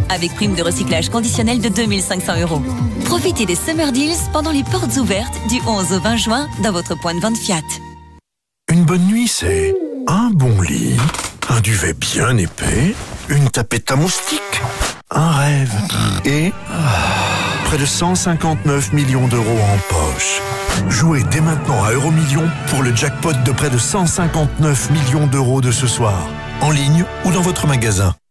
avec prime de recyclage conditionnelle de 2500 €. Profitez des Summer Deals pendant les portes ouvertes du 11 au 20 juin dans votre point de vente Fiat. Une bonne nuit, c'est un bon lit, un duvet bien épais, une tapette à moustiques, un rêve et près de 159 millions d'euros en poche. Jouez dès maintenant à Euromillions pour le jackpot de près de 159 millions d'euros de ce soir, en ligne ou dans votre magasin.